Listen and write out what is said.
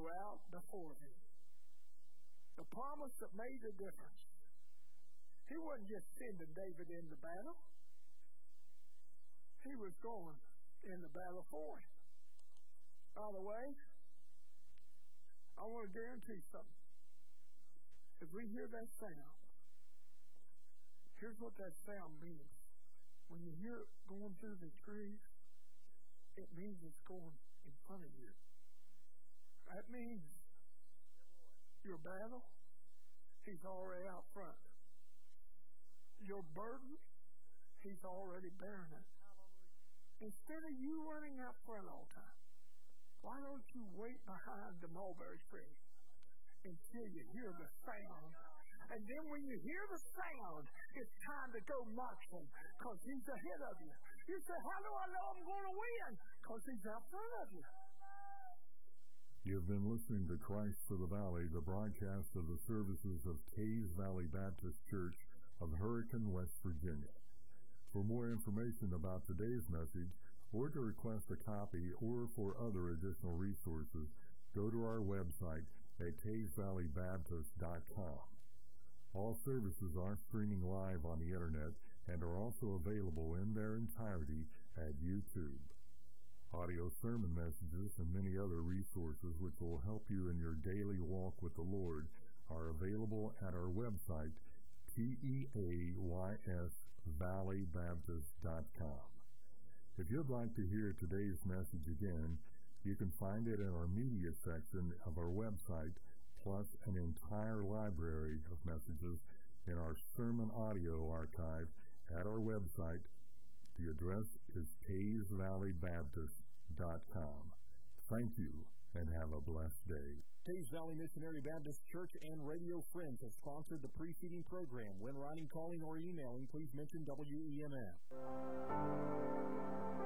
out before him. The promise that made a difference. He wasn't just sending David into battle. He was going in the battle for him. By the way, I want to guarantee something. If we hear that sound, here's what that sound means. When you hear it going through the trees, it means it's going in front of you. That means your battle, he's already out front. Your burden, he's already bearing it. Instead of you running out front all the time, why don't you wait behind the mulberry tree until you hear the sound? And then when you hear the sound, it's time to go march him because he's ahead of you. You say, how do I know I'm going to win? Because he's out front of you. You've been listening to Christ for the Valley, the broadcast of the services of Cays Valley Baptist Church of Hurricane, West Virginia. For more information about today's message, or to request a copy, or for other additional resources, go to our website at caysvalleybaptist.com. All services are streaming live on the internet and are also available in their entirety at YouTube. Audio sermon messages and many other resources which will help you in your daily walk with the Lord are available at our website, PEAYSValleyBaptist.com. If you'd like to hear today's message again, you can find it in our media section of our website, plus an entire library of messages in our sermon audio archive at our website. The address is caysvalleybaptist.com. Thank you, and have a blessed day. Cays Valley Missionary Baptist Church and Radio Friends have sponsored the preceding program. When writing, calling, or emailing, please mention WEMF.